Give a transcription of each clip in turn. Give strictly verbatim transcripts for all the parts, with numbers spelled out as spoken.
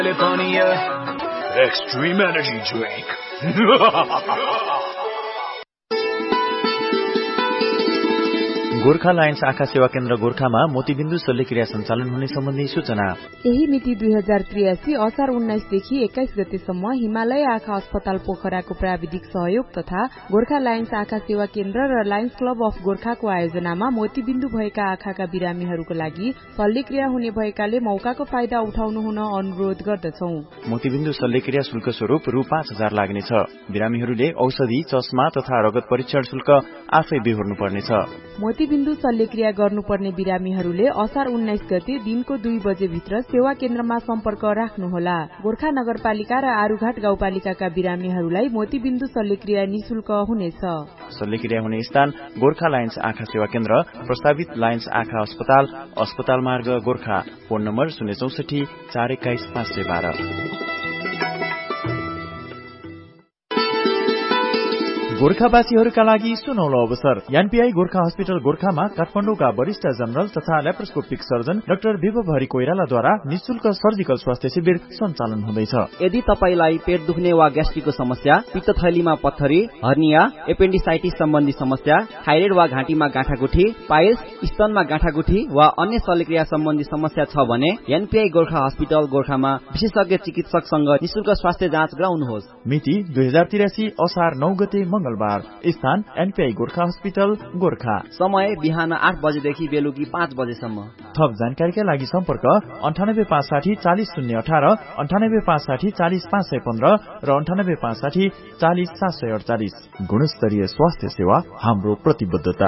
Extreme energy drink. Gorkha Lions आँखा सेवा केन्द्र गोर्खामा मोतीबिन्दु शल्यक्रिया सञ्चालन हुने सम्बन्धी सूचना। यही मिति दुई हजार त्रियासी असार उन्नाइसदेखि एक्काइस गतेसम्म हिमालय आँखा अस्पताल पोखराको प्राविधिक सहयोग तथा गोर्खा लायन्स आँखा सेवा केन्द्र र लायन्स क्लब अफ गोर्खाको आयोजनामा मोतीबिन्दु भएका आँखाका बिरामीहरूको लागि शल्यक्रिया हुने भएकाले मौकाको फाइदा उठाउनु हुन अनुरोध गर्दछौ। मोतीबिन्दु शल्यक्रिया शुल्क स्वरूप रु पाँच हजार लाग्नेछ। बिरामीहरूले औषधि, चस्मा तथा रगत परीक्षण शुल्क आफै बेहोर्नु पर्नेछ। मोतीबिन्दु शल्यक्रिया गर्नुपर्ने बिरामीहरूले असार उन्नाइस गते दिनको दुई बजे भित्र सेवा केन्द्रमा सम्पर्क राख्नुहोला। गोर्खा नगरपालिका र आरुघाट गाउँपालिकाका बिरामीहरूलाई मोतीबिन्दु शल्यक्रिया निशुल्क हुनेछ। शल्यक्रिया हुने स्थान गोर्खा लायन्स आँखा सेवा केन्द्र, प्रस्तावित लायन्स आँखा अस्पताल, अस्पताल मार्ग गोर्खा। फोन नम्बर शून्य चौसठी चार एक्काइस पाँच सय बाह्र। गोर्खावासीहरूका लागि सुनौलो अवसर। एनपीआई गोर्खा हस्पिटल गोर्खामा काठमाडौँका वरिष्ठ जनरल तथा ल्याप्रोस्कोपिक सर्जन डाक्टर विभव हरि कोइरालाद्वारा निशुल्क सर्जिकल स्वास्थ्य शिविर सञ्चालन हुँदैछ। यदि तपाईलाई पेट दुख्ने वा ग्यास्ट्रिकको समस्या, पित्तथैलीमा पत्थरी, हर्निया, एपेन्डिसाइटिस सम्बन्धी समस्या, थाइरोइड वा घाँटीमा गाँठागुठी, पाइल्स, स्तनमा गाँठागुठी वा अन्य शल्यक्रिया सम्बन्धी समस्या छ भने एनपीआई गोर्खा हस्पिटल गोर्खामा विशेषज्ञ चिकित्सकसँग निशुल्क स्वास्थ्य जाँच गराउनुहोस्। मिति दुई हजार तिरासी असार नौ गते मंगलबार। स्थान एनपीआई गोर्खा हस्पिटल गोर्खा। समय बिहान आठ बजेदेखि बेलुकी पाँच बजेसम्म। थप जानकारीका लागि सम्पर्क अन्ठानब्बे पाँच साठी चालिस शून्य अठार, अन्ठानब्बे पाँच साठी चालिस पाँच सय पन्ध्र र अन्ठानब्बे पाँच साठी चालिस सात सय अडचालिस। गुणस्तरीय स्वास्थ्य सेवा हाम्रो प्रतिबद्धता।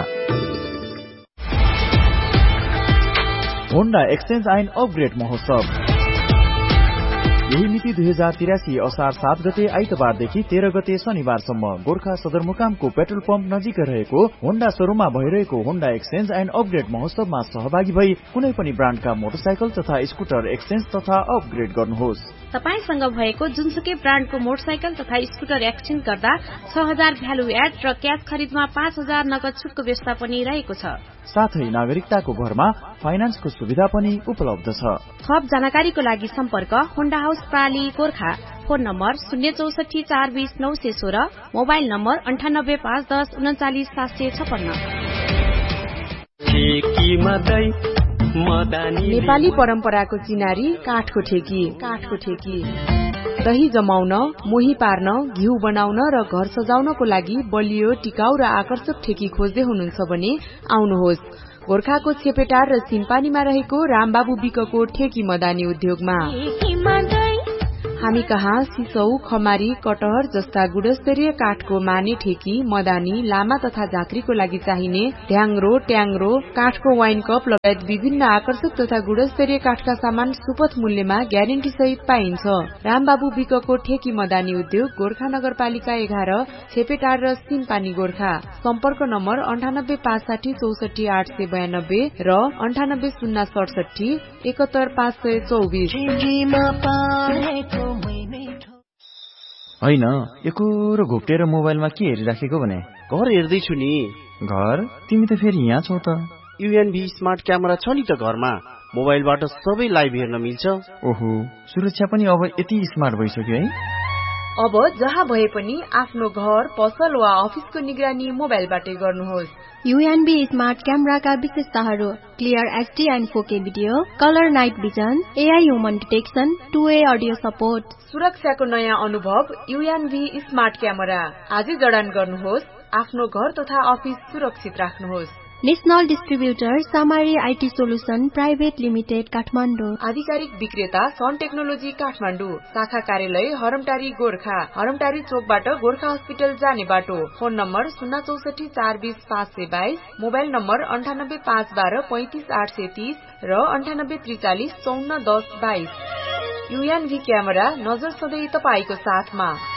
होन्डा एक्सचेन्ज ऐन अपग्रेड महोत्सव। यही मिति दुई हजार तिरासी असार सात गते आइतबारदेखि तेह्र गते शनिबारसम्म गोर्खा सदरमुकामको पेट्रोल पम्प नजिक रहेको होन्डा शोरूममा भइरहेको होन्डा एक्सचेन्ज एन्ड अपग्रेड महोत्सवमा सहभागी भई कुनै पनि ब्रान्डका मोटरसाइकल तथा स्कुटर एक्सचेन्ज तथा अपग्रेड गर्नुहोस्। तपाईसँग भएको जुनसुकै ब्रान्डको मोटरसाइकल तथा स्कुटर एक्सचेन्ज गर्दा छ हजार भ्यालु एड र क्याश खरिदमा पाँच हजार नगद छुटको व्यवस्था पनि रहेको छ। साथै नागरिकताको भरमा फाइनान्सको सुविधा पनि उपलब्ध छ। थप जानकारीको लागि सम्पर्क Honda house प्राली Gorkha. Phone number शून्य चौसठी चार बीस नौ सय सोह्र, मोबाइल नम्बर अन्ठानब्बे पाँच दस उन्चालिस सात सय छपन्न। नेपाली परम्पराको चिनारी काठको ठेकी। काठको ठेकी दही जमाउन, मोही पार्न, घिउ बनाउन र घर सजाउनको लागि बलियो, टिकाउ र आकर्षक ठेकी खोज्दै हुनुहुन्छ भने आउनुहोस् गोर्खाको छेपेटार र सिम्पानीमा रहेको रामबाबु विकको ठेकी मदानी उद्योगमा। हामी कहाँ सिसौ, खमारी, कटहर जस्ता गुणस्तरीय काठको माने ठेकी, मदानी, लामा तथा झाँक्रीको लागि चाहिने ढ्याङ्ग्रो, ट्याङ्ग्रो, काठको वाइन कप लगायत विभिन्न आकर्षक तथा गुणस्तरीय काठका सामान सुपथ मूल्यमा ग्यारेन्टी सहित पाइन्छ। रामबाबु विकको ठेकी मदानी उद्योग गोर्खा नगरपालिका एघार, छेपेटार र सिम्पानी गोर्खा। सम्पर्क नम्बर अन्ठानब्बे पाँच साठी चौसठी आठ सय बयानब्बे र अन्ठानब्बे शून्य सडसठी एकहत्तर पाँच सय चौबिस। होइन, एकोरो घोप्टेर मोबाइलमा के हेरिराखेको भने? घर हेर्दैछु नि। घर? तिमी त फेरि यहाँ छौ त। युएनभी स्मार्ट क्यामेरा छ नि त घरमा। मोबाइलबाट सबै लाइभ हेर्न मिल्छ। ओहो, सुरक्षा पनि अब यति स्मार्ट भइसक्यो है। अब जहाँ भए पनि आफ्नो घर, पसल वा अफिसको निगरानी मोबाइलबाटै गर्नुहोस्। युएनबी स्मार्ट क्यामेराका विशेषताहरू: क्लियर एचडी एन्ड फोर के video, colour night vision, AI human detection, two way audio support. सुरक्षाको नयाँ अनुभव युएनबी स्मार्ट क्यामेरा। आजै जडान गर्नुहोस्। आफ्नो घर तथा अफिस सुरक्षित राख्नुहोस्। National distributor सामारी IT solution private limited Kathmandu. आधिकारिक विक्रेता सन टेक्नोलोजी काठमाडौँ। शाखा कार्यालय हरमटारी गोर्खा। हरमटारी चोकबाट गोर्खा हस्पिटल जाने बाटो। फोन नम्बर शून्य चौसठी चार बीस पाँच सय बाइस, मोबाइल नम्बर अन्ठानब्बे पाँच बाह्र पैंतिस आठ सय तीस र अन्ठानब्बे त्रिचालिस चौन्न दस बाइस। युएनभी क्यामेरा, नजर सधैँ तपाईको साथमा।